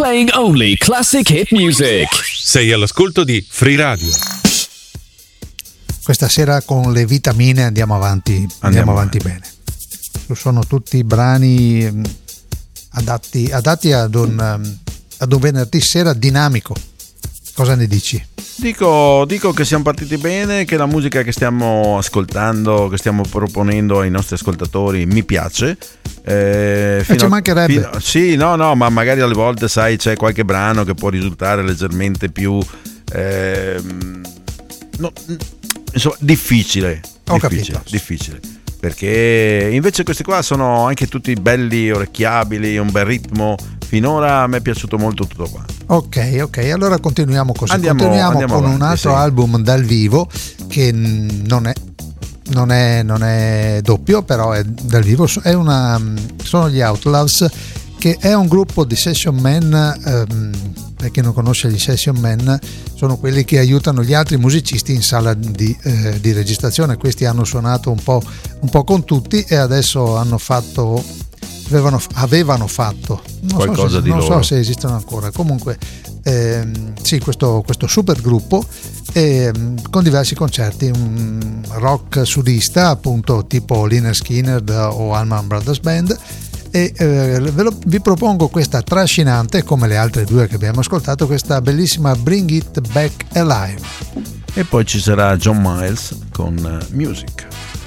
Playing only classic hit music. Sei all'ascolto di Free Radio. Questa sera con le vitamine andiamo avanti bene. Sono tutti brani adatti ad un venerdì sera dinamico. Cosa ne dici? Dico che siamo partiti bene, che la musica che stiamo ascoltando, che stiamo proponendo ai nostri ascoltatori mi piace. Ci mancherebbe. Sì, no, ma magari alle volte, sai, c'è qualche brano che può risultare leggermente più difficile. Difficile. Perché invece questi qua sono anche tutti belli, orecchiabili, un bel ritmo. Finora mi è piaciuto molto tutto qua. Ok, allora continuiamo così. Andiamo con avanti, un altro album dal vivo che non è doppio, però è dal vivo. Sono gli Outlaws, che è un gruppo di session man. Per chi non conosce gli session man, sono quelli che aiutano gli altri musicisti in sala di registrazione. Questi hanno suonato un po' con tutti e adesso avevano fatto qualcosa di loro. Non so se esistono ancora. Comunque sì, questo super gruppo con diversi concerti, un rock sudista, appunto tipo Lynyrd Skynyrd o Allman Brothers Band. E vi propongo questa trascinante, come le altre due che abbiamo ascoltato, questa bellissima Bring It Back Alive. E poi ci sarà John Miles con Music.